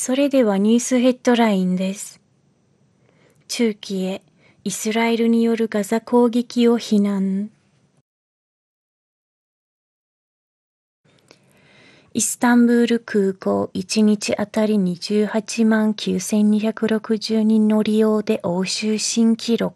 それではニュースヘッドラインです。中期へイスラエルによるガザ攻撃を非難。イスタンブール空港1日あたり28万9260人の利用で欧州新記録。